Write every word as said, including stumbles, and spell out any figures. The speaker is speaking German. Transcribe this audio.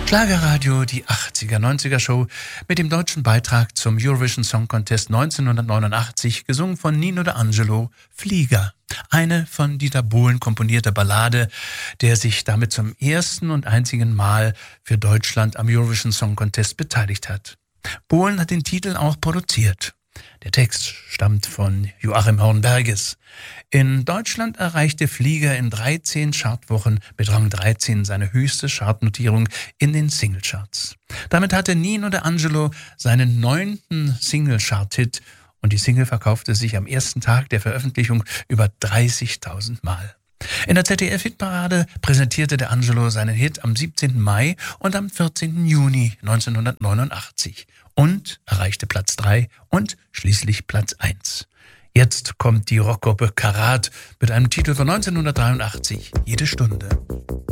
Schlagerradio, die achtziger-neunziger-Show mit dem deutschen Beitrag zum Eurovision Song Contest neunzehnhundertneunundachtzig, gesungen von Nino D'Angelo, Flieger. Eine von Dieter Bohlen komponierte Ballade, der sich damit zum ersten und einzigen Mal für Deutschland am Eurovision Song Contest beteiligt hat. Bohlen hat den Titel auch produziert. Der Text stammt von Joachim Hornberges. In Deutschland erreichte Flieger in dreizehn Chartwochen mit Rang dreizehn seine höchste Chartnotierung in den Singlecharts. Damit hatte Nino D'Angelo seinen neunten Single-Chart-Hit und die Single verkaufte sich am ersten Tag der Veröffentlichung über dreißigtausend Mal. In der Z D F-Hitparade präsentierte D'Angelo seinen Hit am siebzehnten Mai und am vierzehnten Juni neunzehnhundertneunundachtzig und erreichte Platz drei und schließlich Platz eins. Jetzt kommt die Rockgruppe Karat mit einem Titel von neunzehnhundertdreiundachtzig, Jede Stunde.